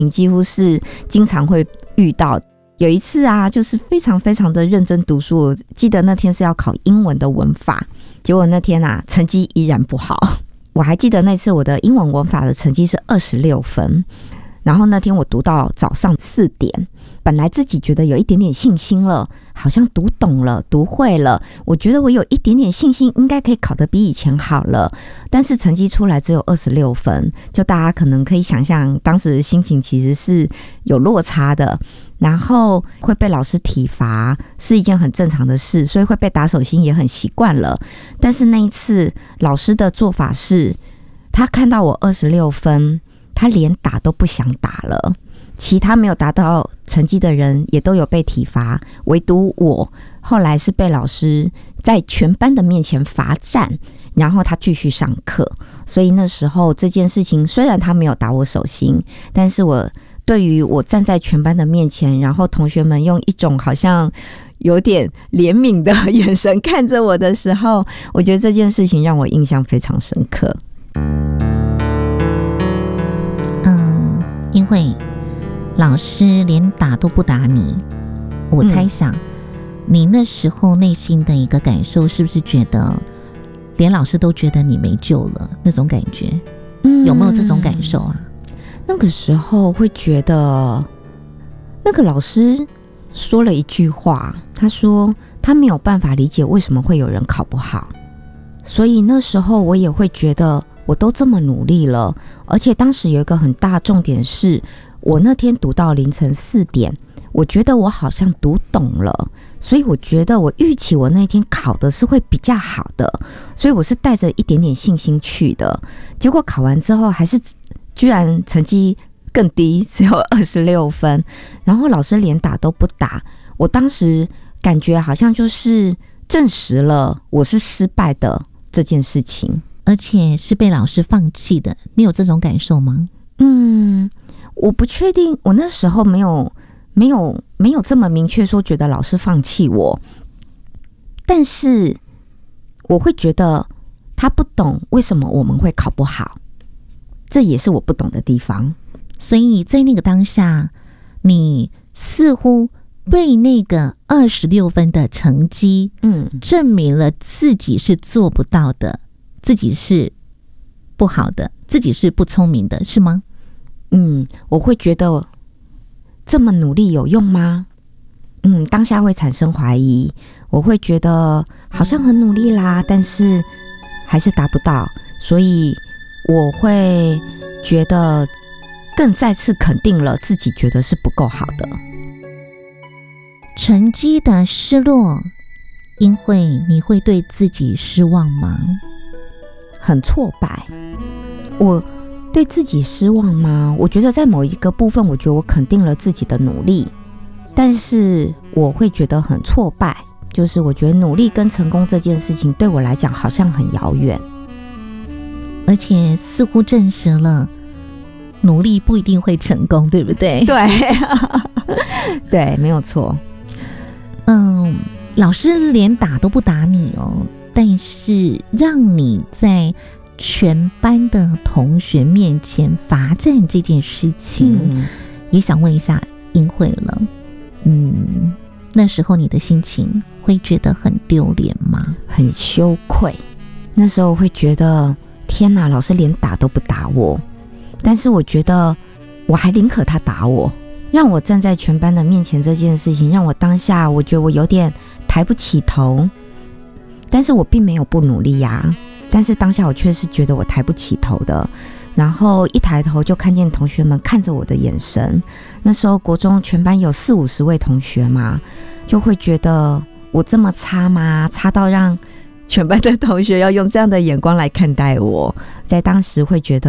你几乎是经常会遇到。有一次啊，就是非常非常的认真读书，我记得那天是要考英文的文法，结果那天啊成绩依然不好。我还记得那次我的英文文法的成绩是26分，然后那天我读到早上4点，本来自己觉得有一点点信心了，好像读懂了读会了，我觉得我有一点点信心应该可以考得比以前好了，但是成绩出来只有26分，就大家可能可以想象当时的心情其实是有落差的，然后会被老师体罚是一件很正常的事，所以会被打手心也很习惯了。但是那一次老师的做法是，他看到我26分，他连打都不想打了，其他没有达到成绩的人也都有被体罚，唯独我后来是被老师在全班的面前罚站，然后他继续上课。所以那时候这件事情虽然他没有打我手心，但是我对于我站在全班的面前，然后同学们用一种好像有点怜悯的眼神看着我的时候，我觉得这件事情让我印象非常深刻。 因为老师连打都不打你，我猜想你那时候内心的一个感受是不是觉得连老师都觉得你没救了那种感觉？有没有这种感受啊？ 那个时候会觉得那个老师说了一句话，他说他没有办法理解为什么会有人考不好，所以那时候我也会觉得我都这么努力了，而且当时有一个很大重点是我那天读到凌晨4点，我觉得我好像读懂了，所以我觉得我预期我那天考的是会比较好的，所以我是带着一点点信心去的，结果考完之后还是居然成绩更低，只有26分，然后老师连打都不打，我当时感觉好像就是证实了我是失败的这件事情， 而且是被老师放弃的，你有这种感受吗？ 我不确定，我那时候没有这么明确说觉得老师放弃我，但是我会觉得他不懂为什么我们会考不好，这也是我不懂的地方。 所以在那个当下，你似乎被那个26分的成绩证明了自己是做不到的，自己是不好的，自己是不聪明的，是吗？ 我会觉得这么努力有用吗？当下会产生怀疑，我会觉得好像很努力啦，但是还是达不到，所以我会觉得更再次肯定了自己觉得是不够好的。 成绩的失落，因为你会对自己失望吗？ 很挫败。我对自己失望吗？我觉得在某一个部分，我觉得我肯定了自己的努力，但是我会觉得很挫败，就是我觉得努力跟成功这件事情对我来讲好像很遥远， 而且似乎证实了努力不一定会成功，对不对？ 对对，没有错。 老师连打都不打你哦，但是让你在全班的同学面前罚站这件事情，也想问一下英慧了。那时候你的心情会觉得很丢脸吗？ 很羞愧，那时候会觉得天哪，老师连打都不打我，但是我觉得我还宁可他打我，让我站在全班的面前这件事情，让我当下我觉得我有点抬不起头，但是我并没有不努力呀，但是当下我确实觉得我抬不起头的，然后一抬头就看见同学们看着我的眼神，那时候国中全班有40-50位同学嘛，就会觉得我这么差吗？差到让全班的同学要用这样的眼光来看待我，在当时会觉得